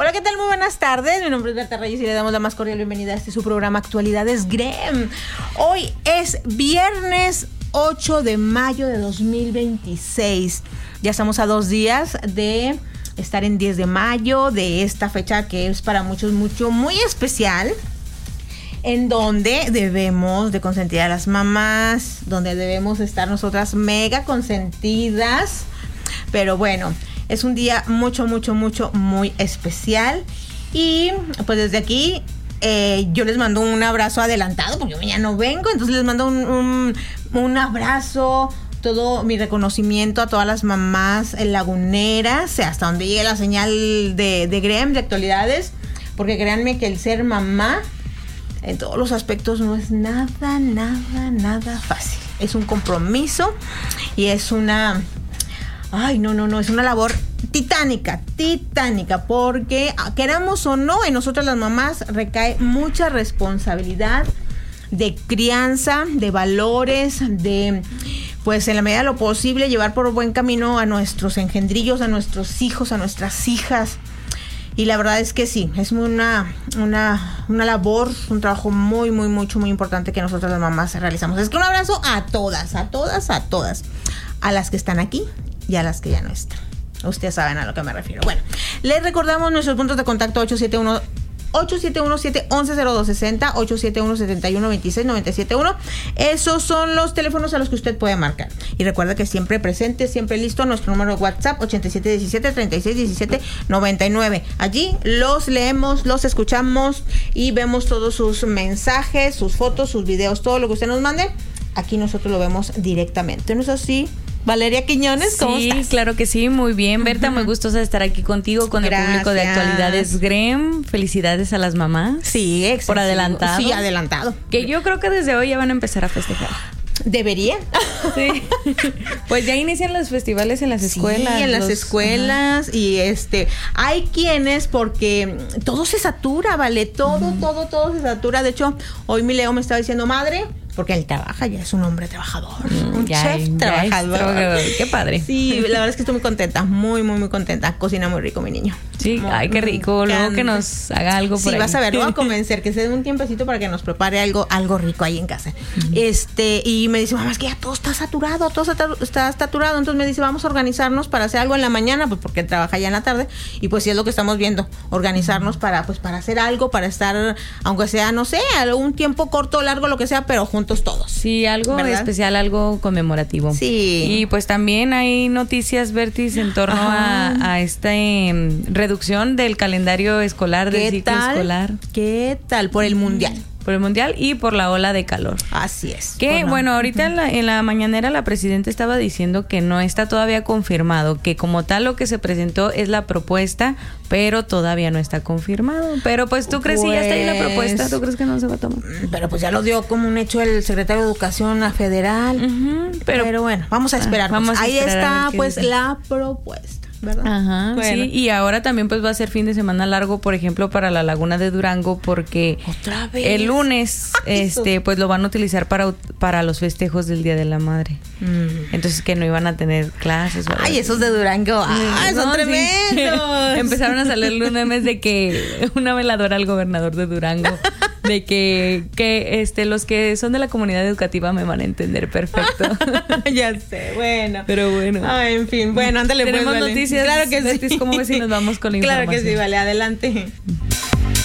Hola, ¿qué tal? Muy buenas tardes. Mi nombre es Berta Reyes y le damos la más cordial bienvenida a este su programa Actualidades GREM. Hoy es viernes 8 de mayo de 2026. Ya estamos a 2 días de estar en 10 de mayo, de esta fecha que es para muchos muy especial, en donde debemos de consentir a las mamás, donde debemos estar nosotras mega consentidas. Pero bueno, es un día muy especial. Y pues desde aquí yo les mando un abrazo adelantado, porque yo ya no vengo. Entonces les mando un abrazo, todo mi reconocimiento a todas las mamás laguneras, hasta donde llegue la señal de GREM, de actualidades. Porque créanme que el ser mamá en todos los aspectos no es nada fácil. Es un compromiso y es una... es una labor titánica, porque queramos o no, en nosotras las mamás recae mucha responsabilidad de crianza, de valores, de, pues en la medida de lo posible, llevar por buen camino a nuestros engendrillos, a nuestros hijos, a nuestras hijas. Y la verdad es que sí, es una labor, un trabajo muy importante que nosotras las mamás realizamos. Es que un abrazo a todas, a las que están aquí y a las que ya no están. Ustedes saben a lo que me refiero. Bueno, les recordamos nuestros puntos de contacto: 871-711-0260, 871-71-26-971. Esos son los teléfonos a los que usted puede marcar. Y recuerda que siempre presente, siempre listo, nuestro número de WhatsApp, 8717-3617-99. Allí los leemos, los escuchamos y vemos todos sus mensajes, sus fotos, sus videos, todo lo que usted nos mande. Aquí nosotros lo vemos directamente. ¿No es así? Valeria Quiñones, ¿cómo estás? Sí, claro que sí, muy bien, Berta, muy gustosa de estar aquí contigo, con el público de Actualidades GREM. Felicidades a las mamás. Sí, exacto. Por adelantado. Sí, adelantado. Que yo creo que desde hoy ya van a empezar a festejar. ¿Debería? Sí. Pues ya inician los festivales en las escuelas. Sí, en las escuelas. Ajá. Y hay quienes, porque todo se satura, ¿vale? Todo se satura. De hecho, hoy mi Leo me estaba diciendo, madre, porque él trabaja, ya es un hombre trabajador, un chef trabajador. Qué padre. Sí, la verdad es que estoy muy contenta, muy contenta. Cocina muy rico, mi niño. Sí, ay, qué rico. Luego que nos haga algo por ahí. Sí, vas a ver, lo voy a convencer, que se dé un tiempecito para que nos prepare algo rico ahí en casa. Y me dice, mamá, es que ya todo está saturado, está saturado. Entonces me dice, vamos a organizarnos para hacer algo en la mañana, pues porque él trabaja ya en la tarde. Y pues sí es lo que estamos viendo, organizarnos para hacer algo, para estar, aunque sea, no sé, un tiempo corto o largo, lo que sea, pero juntos todos. Sí, algo, ¿verdad?, especial, algo conmemorativo. Sí. Y pues también hay noticias, Bertis, en torno a esta reducción del calendario escolar, del ciclo escolar. ¿Qué tal? Por el mundial. Por el mundial y por la ola de calor. Así es. Que bueno, ahorita en la mañanera la presidenta estaba diciendo que no está todavía confirmado, que como tal lo que se presentó es la propuesta, pero todavía no está confirmado. Pero pues tú crees que ya está ahí la propuesta, ¿tú crees que no se va a tomar? Pero pues ya lo dio como un hecho el secretario de Educación federal. Pero bueno, vamos a esperar. Ahí está pues la propuesta, ¿verdad? Ajá, bueno. Sí, y ahora también pues va a ser fin de semana largo, por ejemplo, para la Laguna de Durango, porque otra vez el lunes pues lo van a utilizar para los festejos del Día de la Madre. Entonces que no iban a tener clases. Ay, esos de Durango, son tremendos. Sí. Empezaron a salir los memes de que una veladora al gobernador de Durango, de que los que son de la comunidad educativa me van a entender perfecto. Ya sé, bueno. Pero bueno. Ay, en fin, bueno, ándale. Tenemos pues, noticias. Claro que sí. ¿Cómo ves si nos vamos con la información? Claro que sí, vale, adelante.